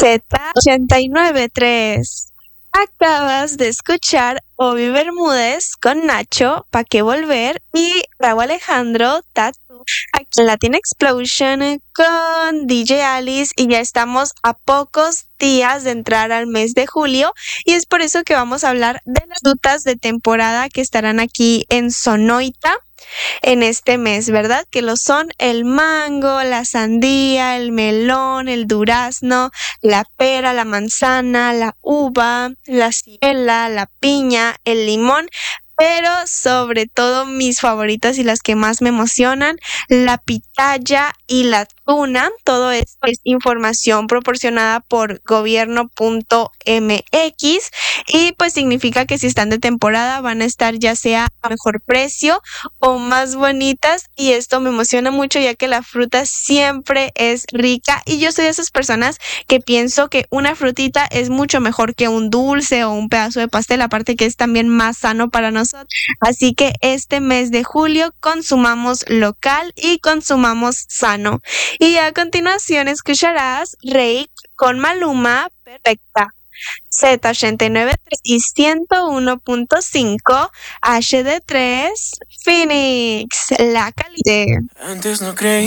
Z89.3. Acabas de escuchar Obi Bermúdez con Nacho, ¿Pa' qué volver? Y Raúl Alejandro, Tatu, aquí en Latin Explosion con DJ Alice, y ya estamos a pocos días de entrar al mes de julio, y es por eso que vamos a hablar de las frutas de temporada que estarán aquí en Sonoita en este mes, ¿verdad? Que lo son el mango, la sandía, el melón, el durazno, la pera, la manzana, la uva, la ciruela, la piña, el limón, pero sobre todo mis favoritas y las que más me emocionan, la pitaya y la tuna. Todo esto es información proporcionada por gobierno.mx, y pues significa que si están de temporada van a estar ya sea a mejor precio o más bonitas, y esto me emociona mucho ya que la fruta siempre es rica, y yo soy de esas personas que pienso que una frutita es mucho mejor que un dulce o un pedazo de pastel, aparte que es también más sano para nosotros. Así que este mes de julio consumamos local y consumamos sano. Y a continuación escucharás Reik con Maluma, Perfecta. Z89.3 y 101.5 HD3 Phoenix, la calidad. Antes no creía